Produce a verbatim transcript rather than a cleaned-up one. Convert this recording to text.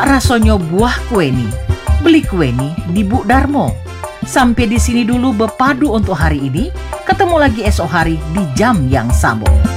rasonyo buah kue ni. Beli kue ni di Bu Darmo. Sampai di sini dulu Bepadu untuk hari ini. Ketemu lagi esok hari di jam yang sama.